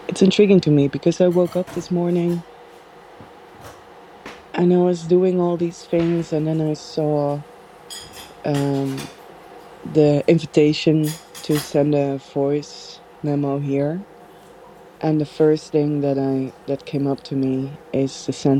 It's intriguing to me because I woke up this morning and I was doing all these things, and then I saw um, the invitation to send a voice memo here. And the first thing that came up to me is the